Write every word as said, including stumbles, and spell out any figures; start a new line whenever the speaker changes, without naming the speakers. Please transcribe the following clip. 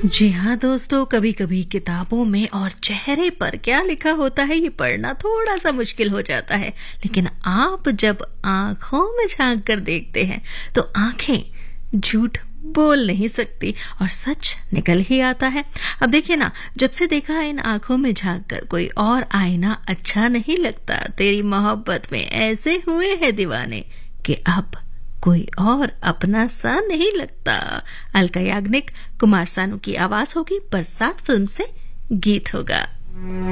जी हाँ दोस्तों, कभी कभी किताबों में और चेहरे पर क्या लिखा होता है ये पढ़ना थोड़ा सा मुश्किल हो जाता है, लेकिन आप जब आंखों में झांक कर देखते हैं तो आंखें झूठ बोल नहीं सकती और सच निकल ही आता है। अब देखिए ना, जब से देखा इन आंखों में झांक कर कोई और आईना अच्छा नहीं लगता। तेरी मोहब्बत में ऐसे हुए हैं दीवाने कि अब कोई और अपना सा नहीं लगता। अलका याग्निक, कुमार सानू की आवाज होगी, बरसात फिल्म से गीत होगा।